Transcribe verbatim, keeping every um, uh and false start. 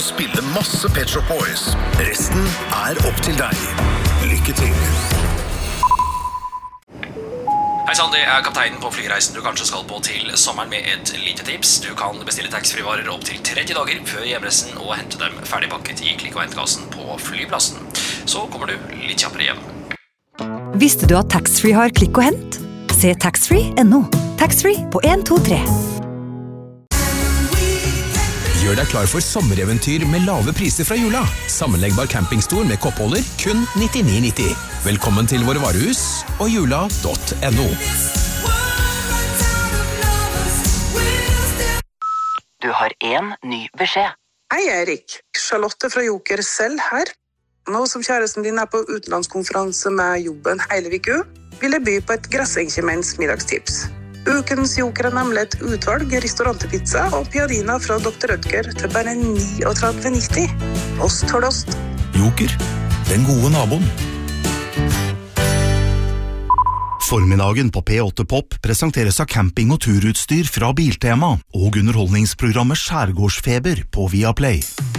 å spille masse Pet Shop Boys. Resten er opp til deg. Lykke til. Hei sann, det er kapteinen på flyreisen du kanskje skal på til sommeren med et lite tips. Du kan bestille taxfree-varer opp til tretti dager før hjemreisen og hente dem ferdigpakket i klikk- og hentekassen på flyplassen. Så kommer du litt kjappere hjem. Visste du at taxfree har klikk og hent? Se taxfree punktum no. Taxfree på en to tre. Gjør deg klar for sommereventyr med lave priser fra Jula. Sammenleggbar campingstol med koppholder, kun nittini nitti. Velkommen til våre varehus og jula punktum no. Du har en ny beskjed. Hei Erik, Charlotte fra Joker selv her. Nå som kjæresten din er på utenlandskonferanse med jobben hele viku, vil jeg by på et Grassenkjemens middagstips. Ukens Joker er nemlig et utvalg restaurantpizza og piadina fra doktor Rødger til bare trettini nitti. Ost for ost. Joker, den gode naboen. Formiddagen på P åtte Pop presenteres av camping- og turutstyr fra Biltema og underholdningsprogrammet Skjærgårdsfeber på Viaplay.